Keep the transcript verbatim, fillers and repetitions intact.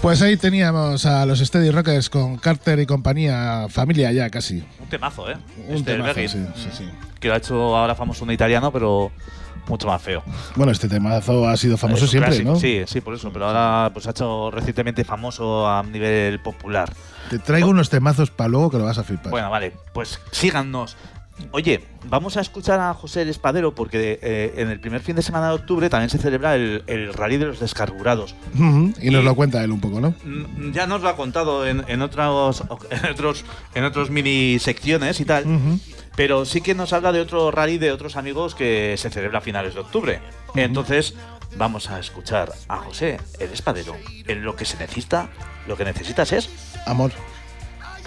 Pues ahí teníamos a los Steady Rockers con Carter y compañía, familia ya casi. Un temazo, ¿eh? Un este temazo, Begin, sí, sí, sí. Que lo ha hecho ahora famoso un italiano, pero mucho más feo. Bueno, este temazo ha sido famoso Es un siempre, clásico, ¿no? Sí, sí, por eso. Pero ahora pues ha hecho recientemente famoso a nivel popular. Te traigo unos temazos para luego que lo vas a flipar. Bueno, vale, pues síganos. Oye, vamos a escuchar a José el Espadero porque eh, en el primer fin de semana de octubre también se celebra el, el Rally de los Descarburados. Uh-huh. Y, y nos Y- lo cuenta él un poco, ¿no? Ya nos lo ha contado en, en otros en otros en otros mini secciones y tal, Uh-huh. pero sí que nos habla de otro rally de otros amigos que se celebra a finales de octubre. Entonces vamos a escuchar a José el Espadero. En lo que se necesita, lo que necesitas es Amor.